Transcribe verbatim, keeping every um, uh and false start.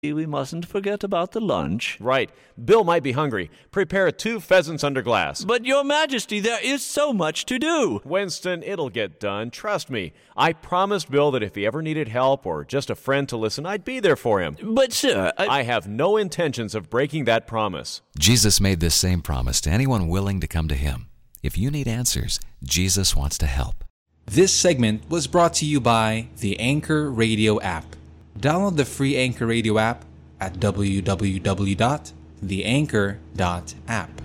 We mustn't forget about the lunch. Right. Bill might be hungry. Prepare two pheasants under glass. But, Your Majesty, there is so much to do. Winston, it'll get done. Trust me. I promised Bill that if he ever needed help or just a friend to listen, I'd be there for him. But, sir, I... I have no intentions of breaking that promise. Jesus made this same promise to anyone willing to come to Him. If you need answers, Jesus wants to help. This segment was brought to you by the Anchor Radio app. Download the free Anchor Radio app at w w w dot the anchor dot app.